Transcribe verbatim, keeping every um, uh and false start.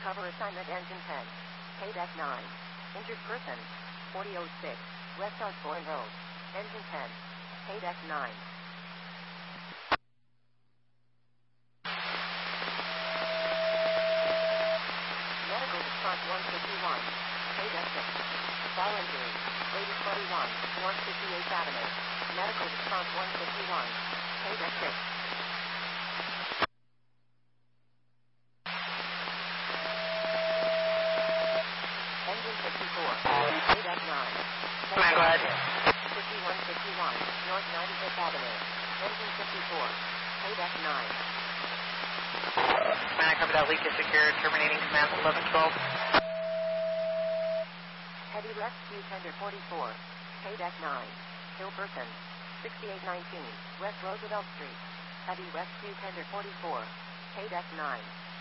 cover assignment engine ten. Paydeck nine. Injured person. forty oh six. West Osborne Road. Engine ten. Paydeck nine. Medical response one fifty-one. Paydeck six. Fall injury. eighty twenty-one. North fifty-eighth Avenue. Medical response one fifty-one. Paydeck six. Engine fifty-four. Paydeck nine. My God. fifty-one fifty-one. North ninety-fifth Avenue. Engine fifty-four. Paydeck nine. Man, I cover that leak is secure. Terminating command eleven twelve. Heavy rescue tender forty-four. Paydeck nine. Ill person. sixty-eight nineteen. West Roosevelt Street. Heavy rescue tender forty-four. Paydeck nine.